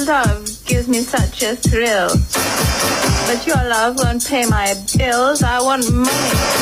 love gives me such a thrill. But your love won't pay my bills. I want money.